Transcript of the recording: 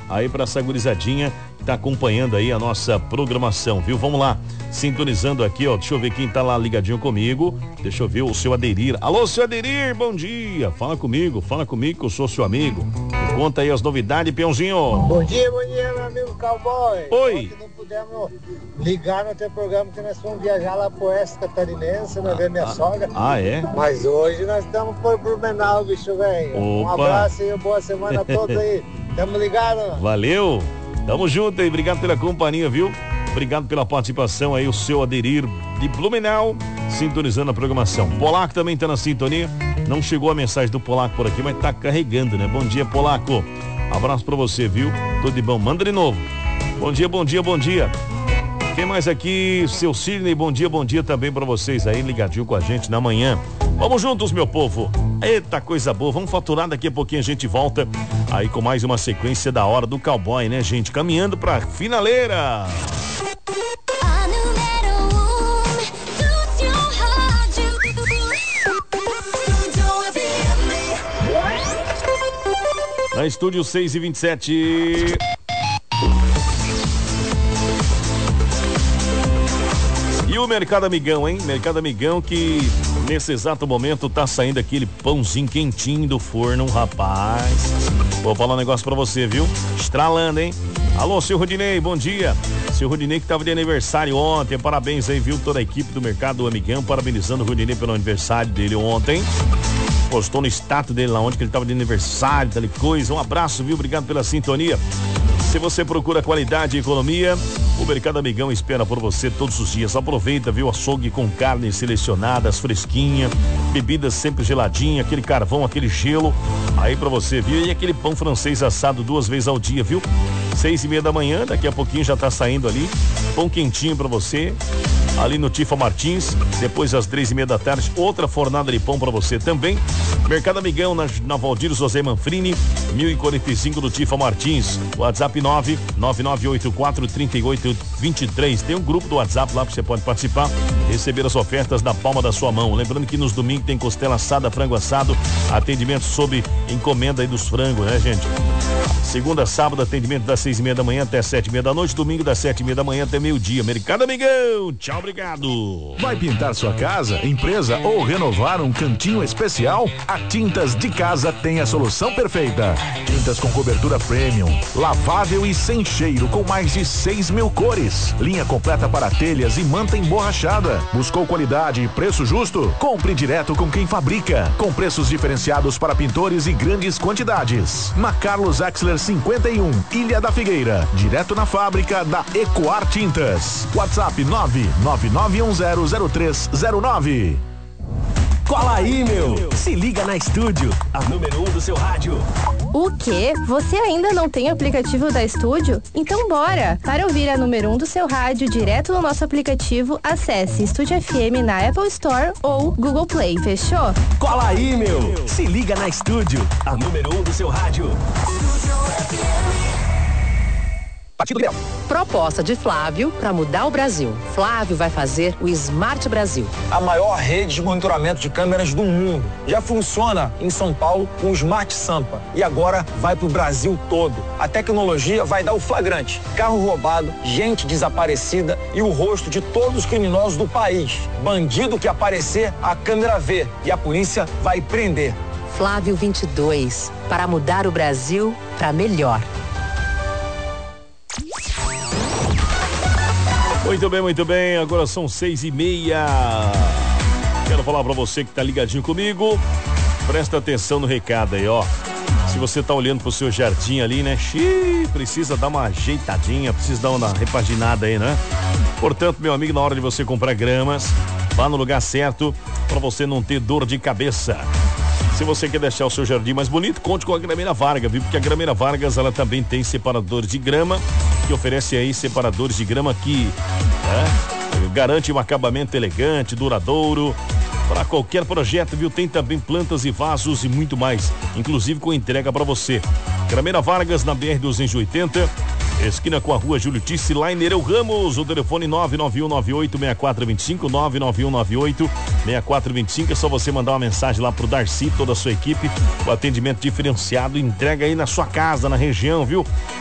aí pra essa gurizadinha que tá acompanhando aí a nossa programação, viu? Vamos lá, sintonizando aqui, ó, deixa eu ver quem tá lá ligadinho comigo, deixa eu ver o seu Aderir. Alô, seu Aderir, bom dia, fala comigo que eu sou seu amigo. Me conta aí as novidades, peãozinho. Bom dia, meu amigo Cowboy. Oi. Ontem não pudemos ligar no teu programa porque nós fomos viajar lá pro Oeste Catarinense, nós ver minha sogra. É? Mas hoje nós estamos por Blumenau, bicho velho. Um abraço e boa semana a todos aí. Tamo ligado? Valeu, tamo junto aí, obrigado pela companhia, viu? Obrigado pela participação aí, o seu Aderir de Blumenau, sintonizando a programação. Polaco também tá na sintonia. Não chegou a mensagem do Polaco por aqui, mas tá carregando, né? Bom dia, Polaco. Abraço pra você, viu? Tudo de bom. Manda de novo. Bom dia, bom dia, bom dia. Quem mais aqui? Seu Sidney, bom dia também pra vocês aí, ligadinho com a gente na manhã. Vamos juntos, meu povo. Eita, coisa boa. Vamos faturar, daqui a pouquinho a gente volta aí com mais uma sequência da Hora do Cowboy, né, gente? Caminhando pra finaleira. Na estúdio 6h27. E o Mercado Amigão, hein? Mercado Amigão que nesse exato momento tá saindo aquele pãozinho quentinho do forno, rapaz. Vou falar um negócio pra você, viu? Estralando, hein? Alô, seu Rodinei, bom dia. Seu Rodinei que tava de aniversário ontem, parabéns aí, viu? Toda a equipe do Mercado Amigão, parabenizando o Rodinei pelo aniversário dele ontem. Postou no status dele lá onde que ele tava de aniversário, tal coisa. Um abraço, viu? Obrigado pela sintonia. Se você procura qualidade e economia, o Mercado Amigão espera por você todos os dias. Aproveita, viu? Açougue com carnes selecionadas, fresquinha, bebidas sempre geladinha, aquele carvão, aquele gelo aí pra você, viu? E aquele pão francês assado 2 vezes ao dia, viu? 6h30 da manhã, daqui a pouquinho já tá saindo ali. Pão quentinho pra você. Ali no Tifa Martins, depois às 3h30 da tarde, outra fornada de pão pra você também. Mercado Amigão na Valdir José Manfrini, 1045 do Tifa Martins. WhatsApp 999843823. Tem um grupo do WhatsApp lá que você pode participar, receber as ofertas da palma da sua mão. Lembrando que nos domingos tem costela assada, frango assado, atendimento sob encomenda aí dos frangos, né, gente? Segunda a sábado, atendimento das 6h30 da manhã até 7h30 da noite, domingo das 7h30 da manhã até meio-dia. Mercado Amigão, tchau, obrigado. Vai pintar sua casa, empresa ou renovar um cantinho especial? A Tintas de Casa tem a solução perfeita. Tintas com cobertura premium, lavável e sem cheiro, com mais de 6.000 cores. Linha completa para telhas e manta emborrachada. Buscou qualidade e preço justo? Compre direto com quem fabrica, com preços diferenciados para pintores e grandes quantidades. Na Carlos Axler 51, Ilha da Figueira, direto na fábrica da Ecoar Tintas. WhatsApp 999100309. Cola aí, meu! Se liga na Estúdio, a número 1 do seu rádio. O quê? Você ainda não tem aplicativo da Estúdio? Então bora! Para ouvir a número 1 do seu rádio direto no nosso aplicativo, acesse Estúdio FM na Apple Store ou Google Play, fechou? Cola aí, meu! Se liga na Estúdio, a número 1 do seu rádio. Partido Liberal. Proposta de Flávio para mudar o Brasil. Flávio vai fazer o Smart Brasil. A maior rede de monitoramento de câmeras do mundo. Já funciona em São Paulo com o Smart Sampa. E agora vai para o Brasil todo. A tecnologia vai dar o flagrante. Carro roubado, gente desaparecida e o rosto de todos os criminosos do país. Bandido que aparecer, a câmera vê. E a polícia vai prender. Flávio 22. Para mudar o Brasil para melhor. Muito bem, agora são 6h30. Quero falar pra você que tá ligadinho comigo, presta atenção no recado aí, ó. Se você tá olhando pro seu jardim ali, né? Precisa dar uma ajeitadinha, precisa dar uma repaginada aí, né? Portanto, meu amigo, na hora de você comprar gramas, vá no lugar certo pra você não ter dor de cabeça. Se você quer deixar o seu jardim mais bonito, conte com a Grameira Vargas, viu? Porque a Grameira Vargas, ela também tem separadores de grama, que oferece aí separadores de grama que garante um acabamento elegante, duradouro, para qualquer projeto, viu? Tem também plantas e vasos e muito mais, inclusive com entrega para você. Grameira Vargas, na BR-280, esquina com a rua Júlio Tice, lá em Nereu Ramos. O telefone 99198-6425, 99198-6425. É só você mandar uma mensagem lá pro Darcy, toda a sua equipe. O atendimento diferenciado, entrega aí na sua casa, na região, viu?